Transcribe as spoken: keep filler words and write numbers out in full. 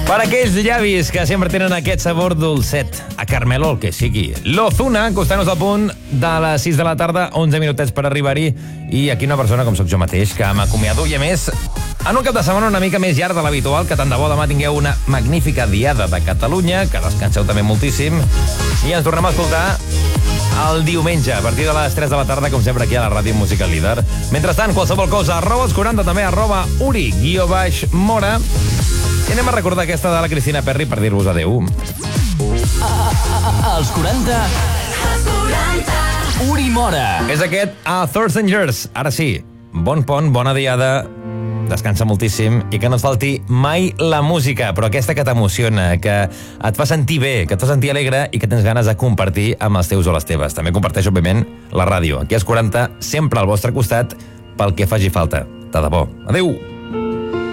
Per aquells llavis que sempre tenen aquest sabor dolcet, a caramelo, el que sigui. L'Ozuna, costant-nos al punt de les sis de la tarda, onze minutets per arribar-hi, i aquí una persona com sóc jo mateix, que m'acomiado, i a més, en un cap de setmana una mica més llarg de l'habitual, que tant de bo demà tingueu una magnífica diada de Catalunya, que descanseu també moltíssim, i ens tornem a escoltar el diumenge, a partir de les tres de la tarda, com sempre, aquí a la Ràdio Música Líder. Mentrestant, qualsevol cosa, arroba els quaranta, també arroba uri, guió baix, mora. I anem a recordar aquesta de la Cristina Perry per dir-vos adeu. Els quaranta. Els quaranta. Uri Mora. És aquest a Thurston Years. Ara sí, bon pont, bona diada, descansa moltíssim i que no et falti mai la música, però aquesta que t'emociona, que et fa sentir bé, que et fa sentir alegre i que tens ganes de compartir amb els teus o les teves. També comparteix, òbviament, la ràdio. Aquí als quaranta, sempre al vostre costat, pel que faci falta. De debò. Adéu!